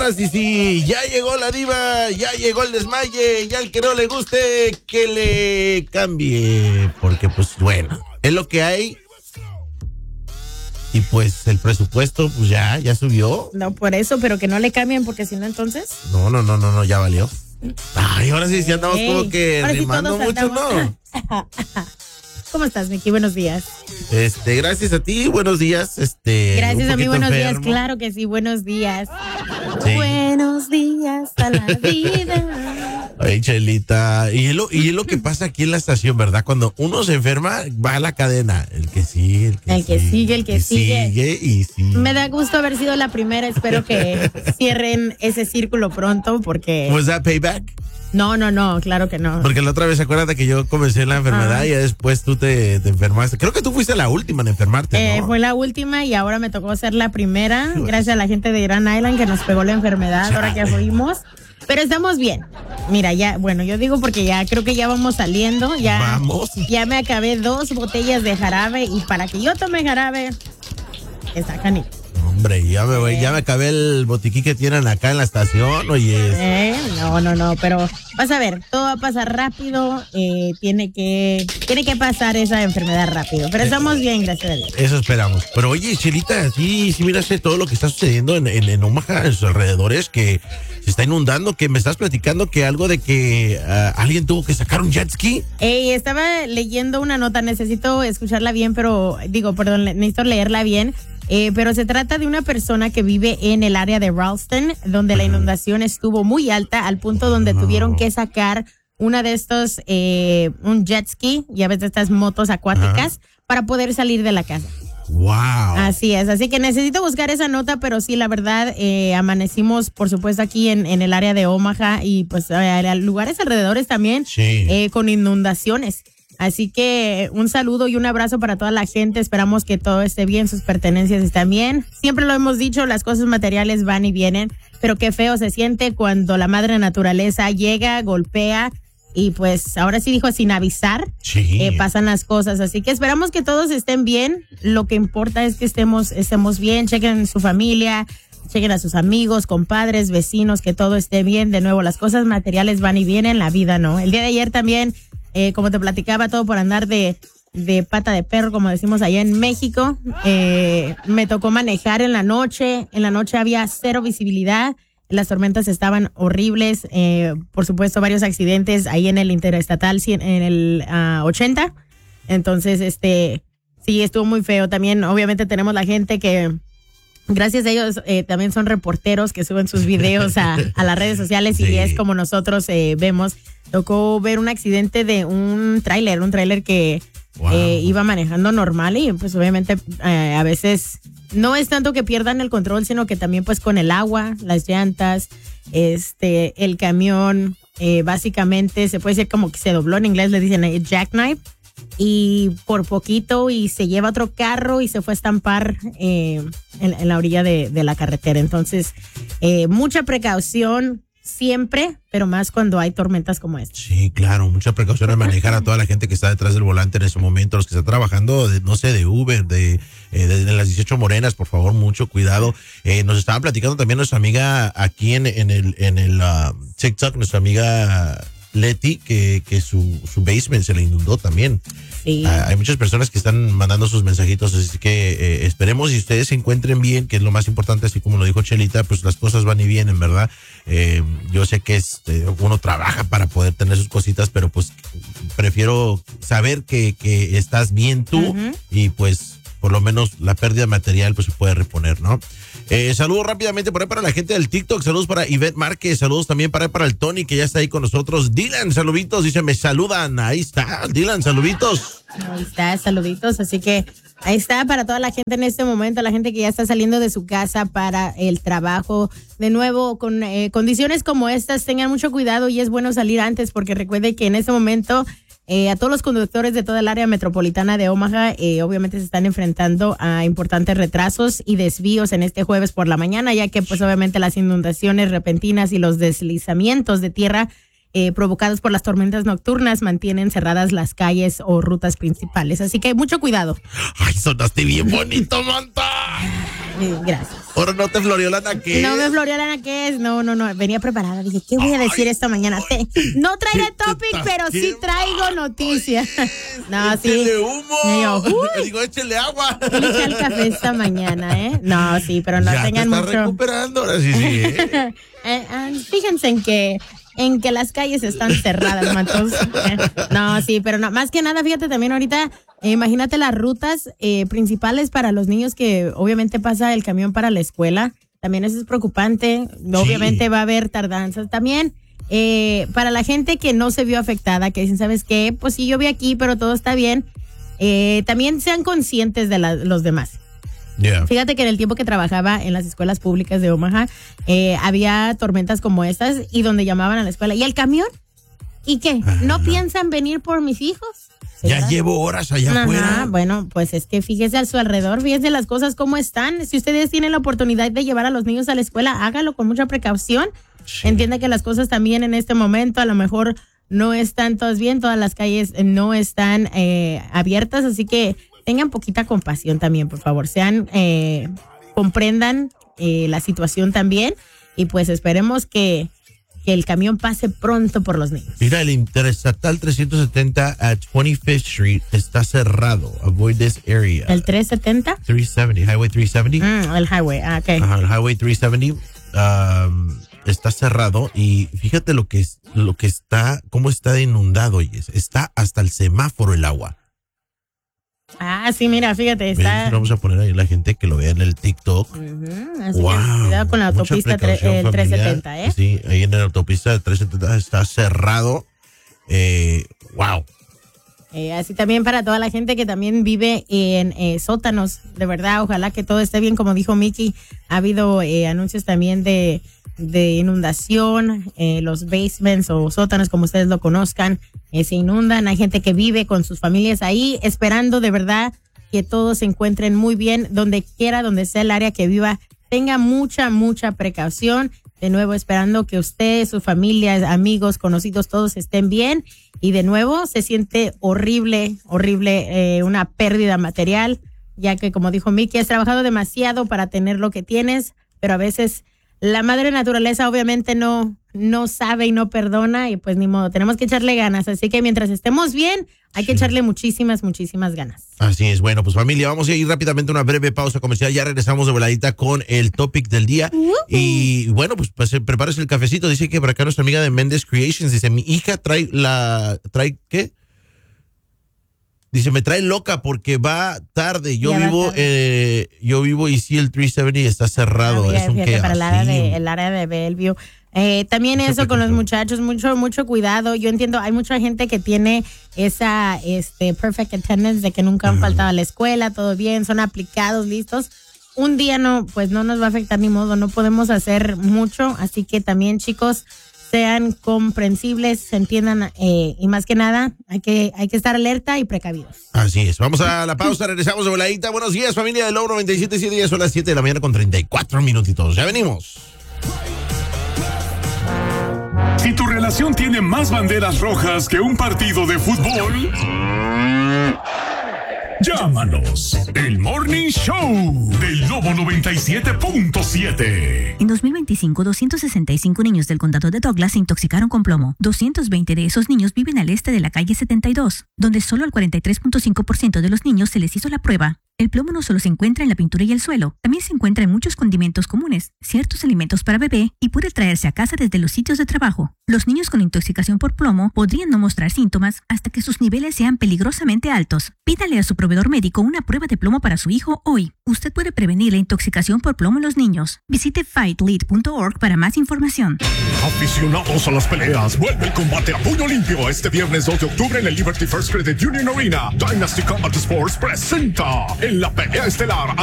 ahora sí, ya llegó la diva, ya llegó el desmaye, ya el que no le guste, que le cambie, porque pues bueno, es lo que hay. Y pues el presupuesto pues ya subió. No, por eso, pero que no le cambien, porque si no, entonces. No, ya valió. Ay, ahora sí andamos como que rimando mucho, ¿no? ¿Cómo estás, Miki? Buenos días. Gracias a ti, buenos días. Gracias a mí, buenos enfermo. días, claro que sí, buenos días. Sí. Buenos días a la vida. Ay, Chelita, y es lo que pasa aquí en la estación, ¿verdad? Cuando uno se enferma, va a la cadena. El que sigue. Y sigue. Me da gusto haber sido la primera, espero que cierren ese círculo pronto, porque... ¿Was that payback? No, claro que no. Porque la otra vez, acuérdate que yo comencé la enfermedad y ya después tú te enfermaste. Creo que tú fuiste la última en enfermarte, ¿no? Fue la última y ahora me tocó ser la primera, gracias a la gente de Grand Island que nos pegó la enfermedad. Chale. Ahora que fuimos. Pero estamos bien. Mira, yo digo porque ya creo que ya vamos saliendo. Ya me acabé 2 botellas de jarabe y para que yo tome jarabe, está canito. Hombre, ya me acabé el botiquín que tienen acá en la estación, oye. No, pero vas a ver, todo va a pasar rápido, tiene que pasar esa enfermedad rápido, pero estamos bien, gracias a Dios. Eso esperamos. Pero oye, Chelita, sí miraste todo lo que está sucediendo en Omaha, en sus alrededores, que se está inundando, que me estás platicando que algo de que alguien tuvo que sacar un jet ski. Estaba leyendo una nota, necesito escucharla bien, necesito leerla bien. Pero se trata de una persona que vive en el área de Ralston, donde la inundación estuvo muy alta al punto donde tuvieron que sacar una de estos, un jet ski, ya ves, de estas motos acuáticas, para poder salir de la casa. Wow. Así es, así que necesito buscar esa nota, pero sí, la verdad, amanecimos, por supuesto, aquí en el área de Omaha y pues lugares alrededores también, con inundaciones. Así que un saludo y un abrazo para toda la gente. Esperamos que todo esté bien, sus pertenencias están bien. Siempre lo hemos dicho, las cosas materiales van y vienen, pero qué feo se siente cuando la madre naturaleza llega, golpea y pues ahora sí dijo sin avisar, pasan las cosas. Así que esperamos que todos estén bien. Lo que importa es que estemos bien, chequen su familia, chequen a sus amigos, compadres, vecinos, que todo esté bien. De nuevo, las cosas materiales van y vienen, la vida no. El día de ayer también... como te platicaba, todo por andar de pata de perro, como decimos allá en México. Me tocó manejar en la noche. En la noche había 0 visibilidad. Las tormentas estaban horribles. Por supuesto, varios accidentes ahí en el interestatal, en el 80. Entonces, sí, estuvo muy feo. También, obviamente, tenemos la gente que... Gracias a ellos también son reporteros que suben sus videos a las redes sociales y es como nosotros vemos. Tocó ver un accidente de un tráiler que iba manejando normal y pues obviamente a veces no es tanto que pierdan el control, sino que también pues con el agua, las llantas, el camión, básicamente se puede decir como que se dobló, en inglés le dicen jackknife. Y por poquito y se lleva otro carro y se fue a estampar en la orilla de la carretera. Entonces, mucha precaución siempre, pero más cuando hay tormentas como esta. Sí, claro, mucha precaución al manejar a toda la gente que está detrás del volante en ese momento, los que están trabajando, de Uber, de las 18 Morenas, por favor, mucho cuidado. Nos estaba platicando también nuestra amiga aquí en el TikTok, nuestra amiga Leti, que su basement se le inundó también. Sí. Hay muchas personas que están mandando sus mensajitos, así que esperemos y ustedes se encuentren bien, que es lo más importante, así como lo dijo Chelita, pues las cosas van y vienen, ¿verdad? Yo sé que uno trabaja para poder tener sus cositas, pero pues prefiero saber que estás bien tú y pues por lo menos la pérdida material pues se puede reponer, ¿no? Saludos rápidamente por ahí para la gente del TikTok, saludos para Ivette Márquez, saludos también para el Tony que ya está ahí con nosotros. Dylan, saluditos, dice, me saludan, ahí está, Dylan, saluditos. Ahí está, saluditos, así que ahí está para toda la gente en este momento, la gente que ya está saliendo de su casa para el trabajo. De nuevo, con condiciones como estas, tengan mucho cuidado y es bueno salir antes porque recuerde que en este momento... a todos los conductores de toda el área metropolitana de Omaha, obviamente se están enfrentando a importantes retrasos y desvíos en este jueves por la mañana, ya que pues obviamente las inundaciones repentinas y los deslizamientos de tierra provocados por las tormentas nocturnas mantienen cerradas las calles o rutas principales. Así que mucho cuidado. Ay, sonaste bien bonito, Manta. Gracias. Ahora no te floreó la naquez. No me floreó la naquez. No. Venía preparada. Dije, ¿qué voy a decir esta mañana? No traigo topic, pero sí traigo noticias. No, sí. Échale humo. Digo, échale agua. Eché el café esta mañana, ¿eh? No, sí, pero no ya tengan te mucho. Recuperando, ahora sí. Fíjense en que las calles están cerradas, mantos. No, sí, pero no, más que nada, fíjate también ahorita, imagínate las rutas principales para los niños que obviamente pasa el camión para la escuela. También eso es preocupante. Obviamente va a haber tardanzas también. Para la gente que no se vio afectada, que dicen, ¿sabes qué? Pues sí, yo vi aquí, pero todo está bien. También sean conscientes de los demás. Yeah. Fíjate que en el tiempo que trabajaba en las escuelas públicas de Omaha, había tormentas como estas y donde llamaban a la escuela. ¿Y el camión? ¿Y qué? ¿No piensan venir por mis hijos? Ya llevo horas allá afuera. Bueno, pues es que fíjese a su alrededor, fíjese las cosas cómo están. Si ustedes tienen la oportunidad de llevar a los niños a la escuela, hágalo con mucha precaución. Sí. Entienda que las cosas también en este momento a lo mejor no están todas bien, todas las calles no están abiertas, así que tengan poquita compasión también, por favor. Comprendan la situación también y pues esperemos que el camión pase pronto por los niños. Mira, el Interestatal 370 at 25th Street está cerrado. Avoid this area. ¿El 370? 370, Highway 370. El highway, ok. Ajá, el Highway 370 está cerrado y fíjate cómo está inundado, oye. Está hasta el semáforo el agua. Sí, mira, fíjate, está. Vamos a poner ahí la gente que lo vea en el TikTok. Así que cuidado con la autopista el 370, ¿eh? Sí, ahí en la autopista 370 está cerrado. Wow. Así también para toda la gente que también vive en sótanos, de verdad, ojalá que todo esté bien, como dijo Mickey. Ha habido anuncios también de inundación, los basements o sótanos, como ustedes lo conozcan, se inundan. Hay gente que vive con sus familias ahí, esperando de verdad que todos se encuentren muy bien, donde quiera, donde sea el área que viva, tenga mucha precaución. De nuevo, esperando que usted, su familia, amigos, conocidos, todos estén bien. Y de nuevo, se siente horrible, una pérdida material, ya que, como dijo Mickey, has trabajado demasiado para tener lo que tienes, pero a veces la madre naturaleza obviamente no sabe y no perdona y pues ni modo, tenemos que echarle ganas. Así que mientras estemos bien, hay que echarle muchísimas ganas. Así es. Bueno, pues familia, vamos a ir rápidamente a una breve pausa comercial. Ya regresamos de voladita con el topic del día. Y bueno, pues prepárese el cafecito. Dice que por acá nuestra amiga de Mendes Creations dice, mi hija trae ¿qué? Dice, me trae loca porque va tarde. Yo vivo y sí, el 370 está cerrado. Es un que para el área de Bellevue. También eso con los muchachos, mucho cuidado. Yo entiendo, hay mucha gente que tiene esa perfect attendance de que nunca han faltado a la escuela, todo bien, son aplicados, listos. Un día no nos va a afectar ni modo, no podemos hacer mucho, así que también, chicos, sean comprensibles, se entiendan y más que nada hay que estar alerta y precavidos. Así es. Vamos a la pausa, regresamos de voladita. Buenos días, familia de Lobo 97.7, ya son las 7 de la mañana con 34 minutitos. Ya venimos. Si tu relación tiene más banderas rojas que un partido de fútbol, llámanos. El Morning Show del Lobo 97.7. En 2025, 265 niños del condado de Douglas se intoxicaron con plomo. 220 de esos niños viven al este de la calle 72, donde solo al 43.5% de los niños se les hizo la prueba. El plomo no solo se encuentra en la pintura y el suelo, también se encuentra en muchos condimentos comunes, ciertos alimentos para bebé y puede traerse a casa desde los sitios de trabajo. Los niños con intoxicación por plomo podrían no mostrar síntomas hasta que sus niveles sean peligrosamente altos. Pídale a su proveedor médico una prueba de plomo para su hijo hoy. Usted puede prevenir la intoxicación por plomo en los niños. Visite fightlead.org para más información. Aficionados a las peleas, vuelve el combate a puño limpio este viernes 2 de octubre en el Liberty First Credit Union Arena. Dynasty Combat Sports presenta en la pelea estelar